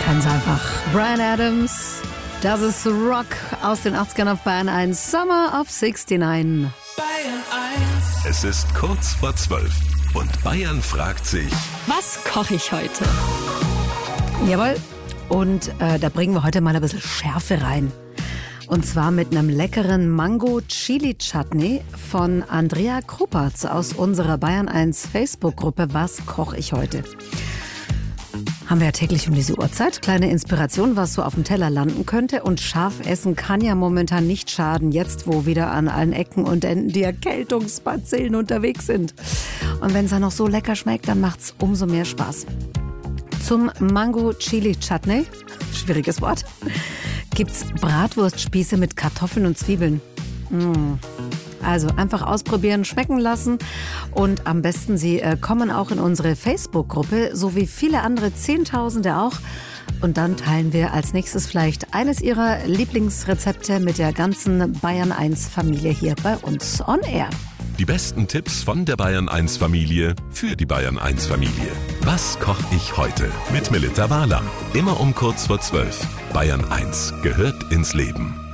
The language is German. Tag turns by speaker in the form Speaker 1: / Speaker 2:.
Speaker 1: Ganz einfach. Bryan Adams, das ist Rock aus den 80ern auf Bayern 1. Summer of 69.
Speaker 2: Bayern 1.
Speaker 3: Es ist kurz vor 12 und Bayern fragt sich,
Speaker 4: was koche ich heute?
Speaker 1: Jawohl. Und da bringen wir heute mal ein bisschen Schärfe rein. Und zwar mit einem leckeren Mango-Chili-Chutney von Andrea Kruppertz aus unserer Bayern 1 Facebook-Gruppe Was koche ich heute? Haben wir ja täglich um diese Uhrzeit. Kleine Inspiration, was so auf dem Teller landen könnte. Und scharf essen kann ja momentan nicht schaden, jetzt wo wieder an allen Ecken und Enden die Erkältungsbazillen unterwegs sind. Und wenn es dann noch so lecker schmeckt, dann macht's umso mehr Spaß. Zum Mango-Chili-Chutney, schwieriges Wort, gibt's Bratwurstspieße mit Kartoffeln und Zwiebeln. Also einfach ausprobieren, schmecken lassen und am besten Sie kommen auch in unsere Facebook-Gruppe, so wie viele andere Zehntausende auch. Und dann teilen wir als nächstes vielleicht eines Ihrer Lieblingsrezepte mit der ganzen Bayern 1 Familie hier bei uns on Air.
Speaker 3: die besten Tipps von der Bayern 1 Familie für die Bayern 1 Familie. Was koche ich heute? Mit Melitta Wahler. Immer um kurz vor 12. Bayern 1 gehört ins Leben.